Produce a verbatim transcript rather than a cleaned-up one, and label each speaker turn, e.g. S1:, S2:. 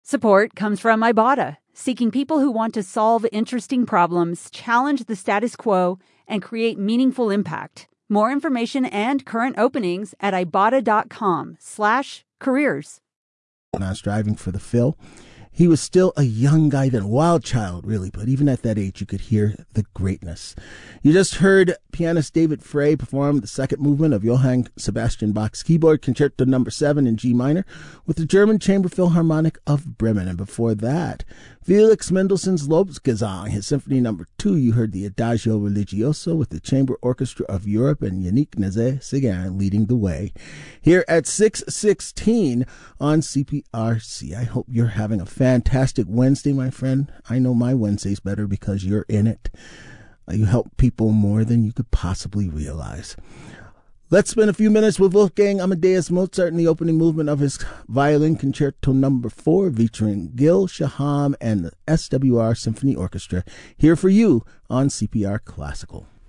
S1: Support comes from Ibotta, seeking people who want to solve interesting problems, challenge the status quo, and create meaningful impact. More information and current openings at ibotta.com slash careers.
S2: When I was driving for the Phil, he was still a young guy then, a wild child, really, but even at that age, you could hear the greatness. You just heard pianist David Frey perform the second movement of Johann Sebastian Bach's Keyboard Concerto Number seven in G minor with the German Chamber Philharmonic of Bremen. And before that, Felix Mendelssohn's Lobgesang, his Symphony Number two. You heard the Adagio Religioso with the Chamber Orchestra of Europe and Yannick Nézet-Séguin leading the way here at six sixteen on C P R C. I hope you're having a fantastic Wednesday, my friend. I know my Wednesday's better because you're in it. You help people more than you could possibly realize. Let's spend a few minutes with Wolfgang Amadeus Mozart in the opening movement of his Violin Concerto Number four, featuring Gil Shaham and the S W R Symphony Orchestra, here for you on C P R Classical.